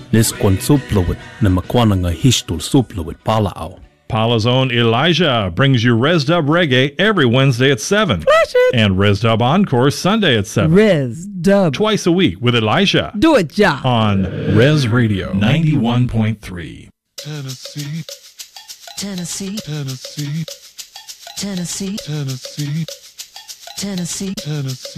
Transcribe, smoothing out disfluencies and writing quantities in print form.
This kwan suplawit na makwana nga hishtul suplawit palao. Paula's own Elijah brings you Res Dub Reggae every Wednesday at 7. Flash it. And Res Dub Encore Sunday at 7. Res Dub. Twice a week with Elijah. Do it, ja. On Res Radio 91.3. Tennessee. Tennessee. Tennessee. Tennessee. Tennessee. Tennessee. Tennessee.